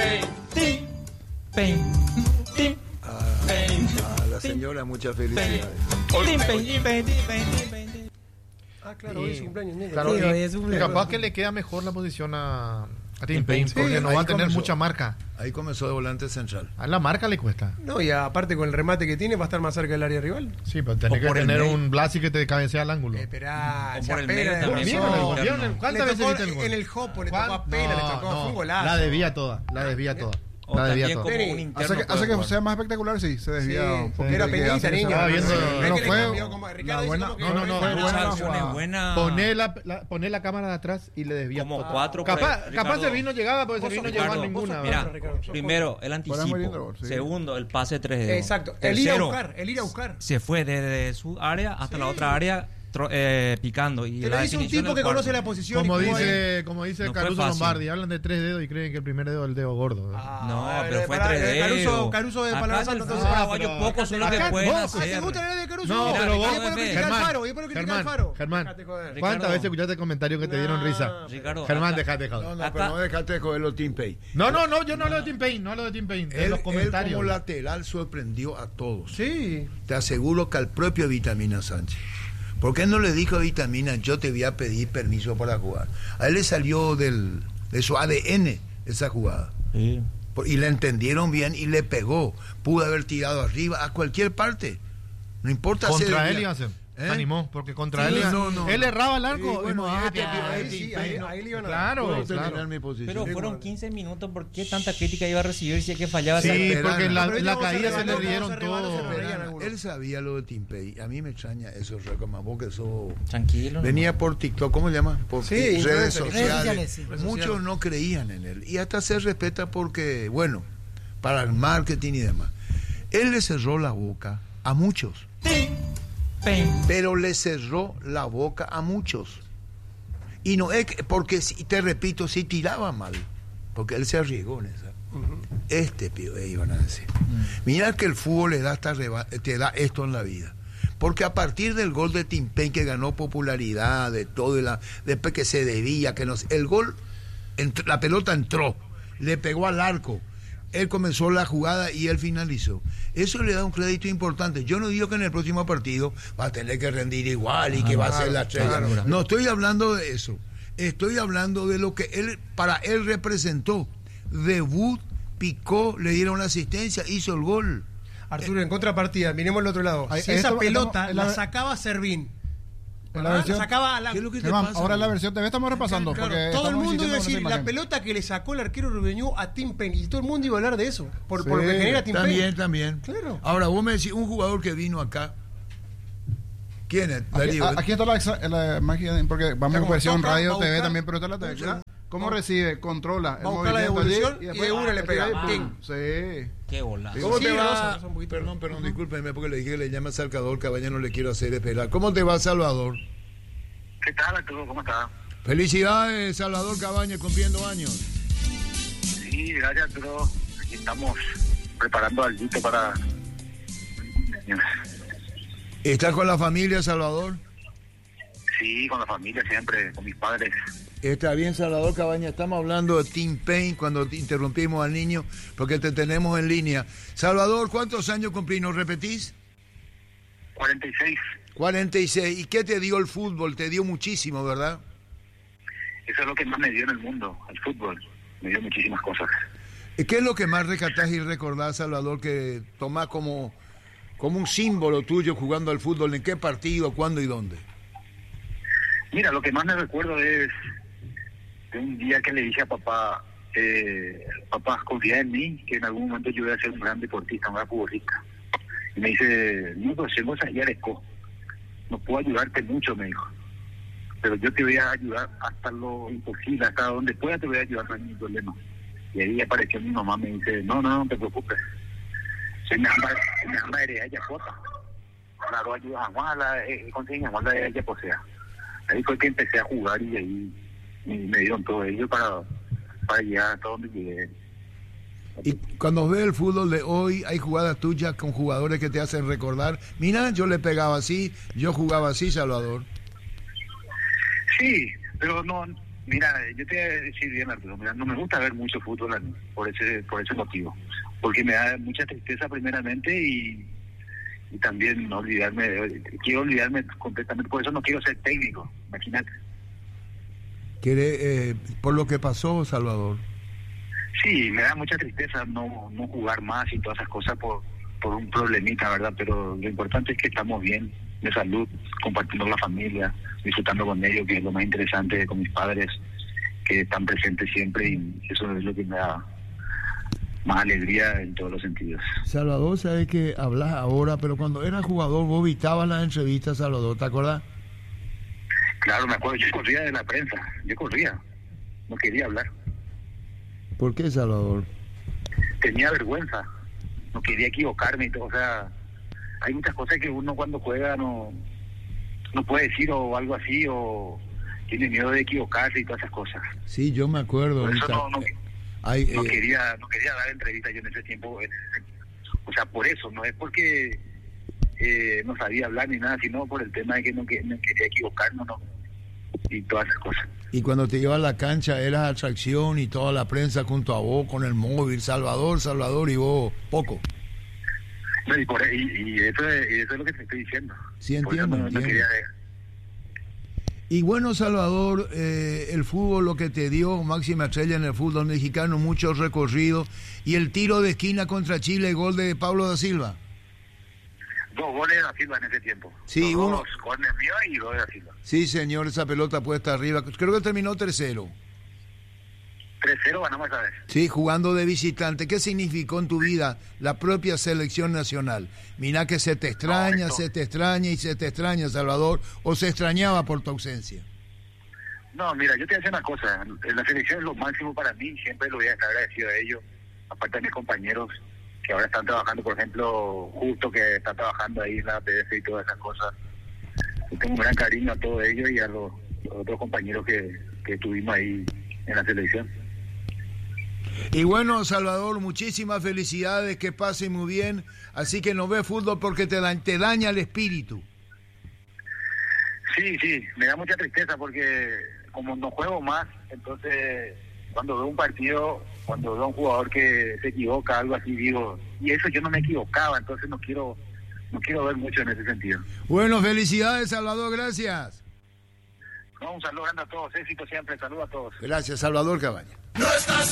La señora, muchas felicidades. Claro, hoy es su cumpleaños, negro. Claro, Sí, y hoy es su cumpleaños. capaz que le queda mejor la posición a Tim Payne, porque no va a tener mucha marca. Ahí comenzó de volante central. A la marca le cuesta. No, y aparte con el remate que tiene va a estar más cerca del área rival. Sí, pero tenés que tener un Blasi que te cabecea al ángulo. Esperá, se por el apena medio de también. razón. ¿Cuántas Le veces tocó viste el gol? en el Jopo, le tocó apenas, le tocó, fue un golazo. La desvía toda, la desvía toda. O La desvía también toda. como un interno Hace que puede jugar. sea más espectacular, sí, se desvía. Sí, porque era que pequeñita, hace que se niña. vaya viendo. No, Es que fue le cambió como- Ricardo dice como que- no, no, fue buena buena acción, jugada. buena. Poné la cámara de atrás y le desvía Como todo. cuatro. Capaz Ricardo, Servino llegaba, porque Servino no llegaba a Ricardo, ninguna. Mira, Ricardo, primero el muy lindo anticipo. gol, sí. Segundo, el pase 3 dedos. Exacto, el ir a Tercero, buscar, el ir a buscar. se fue desde su área hasta la otra área picando. Y Te la lo dice un definición tipo del que conoce cuarto. la posición. Como y jugó ahí. dice No fue Caruso fácil. Lombardi, hablan de 3 dedos y creen que el primer dedo es el dedo gordo. No, pero fue para- 3 dedos. Caruso de Acá Palabra en Santa, el entonces. fútbol paraguayo pocos son los que acá pueden vos, hacer. ¿Te gusta la idea de Caruso? No, Mira, pero vos, ¿Y por qué lo critica al Faro? ¿Y por qué lo critica al Faro? Germán, Déjate joder. ¿cuántas Ricardo. veces escuchaste comentarios que te dieron risa? Ricardo, Germán, acá- dejate joder. No, Acá- pero no dejaste de joderlo Tim Payne. No, yo no hablo de Tim Payne, no hablo de Tim Payne. De Él, los él comentarios. como lateral sorprendió a todos. Sí. Te aseguro que al propio Vitamina Sánchez. ¿Por qué no le dijo a Vitamina, yo te voy a pedir permiso para jugar? A él le salió de su ADN esa jugada. Sí. Y le entendieron bien y le pegó. Pudo haber tirado arriba a cualquier parte. No importa si Contra él iba a ser. ¿Eh? Se animó, porque contra Sí, él no. él erraba el arco. Sí, bueno, y no, este ah, tío, ah, ahí sí, sí, ahí le iban a dar. Claro, Puedo terminar claro. mi posición. Pero Sí, fueron bueno. 15 minutos. ¿Por qué tanta crítica iba a recibir si es que fallaba? Sí, esa- porque en Pero la ellos caída se se le rebaló, dieron se rebaló, se todo. reían algunos. Él sabía lo de Tim Payne. A mí me extraña eso, como vos que sos... Tranquilo. Venía por TikTok, ¿cómo se llama? Por Sí, redes influencer. sociales. Redes sociales, sí. Redes Muchos sociales. no creían en él. Y hasta se respeta porque, bueno, para el marketing y demás. Él le cerró la boca a muchos. Pero le cerró la boca a muchos. Y no es que, porque, te repito, sí tiraba mal. Porque él se arriesgó en esa. Este pibe, iban a decir. Mira que el fútbol le da te da esto en la vida. Porque a partir del gol de Tim Payne, que ganó popularidad, de todo, después que se debía, el gol, la pelota entró, le pegó al arco, él comenzó la jugada y él finalizó. Eso le da un crédito importante. Yo no digo que en el próximo partido va a tener que rendir igual y que va a ser la estrella. claro. No estoy hablando de eso. Estoy hablando de lo que él para él representó. Debut, picó, le dieron la asistencia, hizo el gol. Arturo, en contrapartida, miremos el otro lado. Ahí- Si esto- esa pelota estamos en la- la sacaba Servín. En la ¿verdad? versión- La sacaba a la... ¿Qué es lo que te Germán, pasa? ahora en la güey? versión TV estamos repasando. Claro, porque todo el estamos mundo iba a insistiendo decir con esa la imagen. pelota que le sacó el arquero Rubeñú a Tim Payne, y todo el mundo iba a hablar de eso, por lo que Sí, genera Tim Payne. También. Claro. Ahora, vos me decís, un jugador que vino acá. ¿Quién es? Aquí está la imagen, porque vamos Ya, a como versión toca, radio, va a TV buscar- también, pero está la TV. ¿verdad? ¿Cómo va- recibe? Controla. va a buscar la devolución y de una le pega. ¡Pum! ¡Ting! Sí. Qué golazo. ¿Cómo Sí, te Rosa, va? Rosa, un poquito. Perdón, discúlpeme porque le dije que le llama Salvador Cabaña, no le quiero hacer esperar. ¿Cómo te va, Salvador? ¿Qué tal, Arturo? ¿Cómo está? Felicidades, Salvador Cabaña, cumpliendo años. Sí, gracias, Arturo. Aquí estamos preparando algo para... ¿Estás con la familia, Salvador? Sí, con la familia siempre, con mis padres. Está bien, Salvador Cabaña. Estamos hablando de Tim Payne cuando te interrumpimos al niño, porque te tenemos en línea. Salvador, ¿cuántos años cumplís? ¿Nos repetís? 46. 46. ¿Y qué te dio el fútbol? Te dio muchísimo, ¿verdad? Eso es lo que más me dio en el mundo, el fútbol. Me dio muchísimas cosas. ¿Qué es lo que más rescatás y recordás, Salvador, que tomás como un símbolo tuyo jugando al fútbol? ¿En qué partido, cuándo y dónde? Mira, lo que más me recuerdo es de un día que le dije a papá, papá, confía en mí, que en algún momento yo voy a ser un gran deportista, un gran futbolista. Y me dice, no, pues tengo esa idea de co. No puedo ayudarte mucho, me dijo. Pero yo te voy a ayudar hasta lo imposible, hasta donde pueda te voy a ayudar, no hay ningún problema. Y ahí apareció mi mamá, me dice, no te preocupes. Soy mi hamba de ella, jota. Claro, ayuda a Juan, conseguí a Juan de ella, pues sea. Ahí fue que empecé a jugar y ahí me dieron todo ello para llegar hasta donde llegué. Y cuando ves el fútbol de hoy, hay jugadas tuyas con jugadores que te hacen recordar. Mira, yo le pegaba así, yo jugaba así, Salvador. Sí, pero no Mira, yo te voy a decir bien, Arturo, mira, no me gusta ver mucho fútbol a mí, por ese motivo, porque me da mucha tristeza primeramente y también quiero olvidarme completamente, por eso no quiero ser técnico, imagínate. Por lo que pasó, Salvador. Sí, me da mucha tristeza no jugar más y todas esas cosas por un problemita, ¿verdad? Pero lo importante es que estamos bien, de salud, compartiendo con la familia, disfrutando con ellos, que es lo más interesante, con mis padres, que están presentes siempre, y eso es lo que me da más alegría en todos los sentidos. Salvador, sabes que hablas ahora, pero cuando eras jugador vos vitabas las entrevistas, Salvador, ¿te acuerdas? Claro, me acuerdo, yo corría de la prensa, no quería hablar. ¿Por qué, Salvador? Tenía vergüenza, no quería equivocarme y todo, o sea, hay muchas cosas que uno cuando juega no puede decir o algo así, o tiene miedo de equivocarse y todas esas cosas. Sí, yo me acuerdo. Por eso no quería dar entrevistas yo en ese tiempo, o sea, por eso, no es porque no sabía hablar ni nada, sino por el tema de que no quería equivocarnos, ¿no? Y todas esas cosas. Y cuando te ibas a la cancha eras atracción y toda la prensa junto a vos con el móvil, Salvador, y vos poco. No, y eso es lo que te estoy diciendo. Sí, entiendo. No quería... Y bueno, Salvador, el fútbol, lo que te dio máxima estrella en el fútbol mexicano, mucho recorrido, y el tiro de esquina contra Chile, gol de Pablo da Silva. 2 goles de da Silva en ese tiempo. Sí, 2 corners míos y 2 de da Silva. Sí, señor, esa pelota puesta arriba. Creo que terminó 3-0. 3-0 ganamos esa vez. Sí, jugando de visitante. ¿Qué significó en tu vida la propia selección nacional? Mirá que se te extraña, Salvador, o se extrañaba por tu ausencia. No, mira, yo te voy a decir una cosa. La selección es lo máximo para mí, siempre lo voy a estar agradecido a ellos. Aparte de mis compañeros que ahora están trabajando, por ejemplo, Justo, que está trabajando ahí en la APF y todas esas cosas. Yo tengo un gran cariño a todos ellos y a los otros compañeros que tuvimos ahí en la selección. Y bueno, Salvador, muchísimas felicidades, que pase muy bien. Así que no ves fútbol porque te daña el espíritu. Sí, me da mucha tristeza porque como no juego más, entonces cuando veo un partido, cuando veo a un jugador que se equivoca, algo así, digo, y eso yo no me equivocaba, entonces no quiero ver mucho en ese sentido. Bueno, felicidades, Salvador, gracias. No, un saludo grande a todos, éxito siempre, saludo a todos. Gracias, Salvador Cabaña.